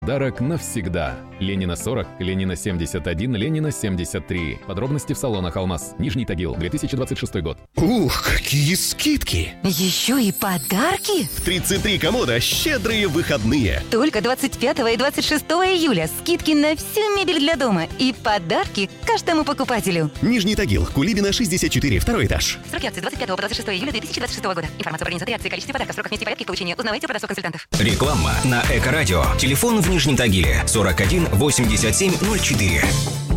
Подарок навсегда. Ленина 40, Ленина 71, Ленина 73. Подробности в салонах «Алмаз». Нижний Тагил, 2026 год. Ух, какие скидки! Еще и подарки? В 33 Комода щедрые выходные. Только 25 и 26 июля скидки на всю мебель для дома и подарки каждому покупателю. Нижний Тагил, Кулибина, 64, второй этаж. Сроки акции 25 по 26 июля 2026 года. Информация по организации акции, количестве подарков, сроках нести порядке и получения узнавайте у продавцов-консультантов. Реклама на Эко-радио. Телефон в Нижнем Тагиле 41 87 04.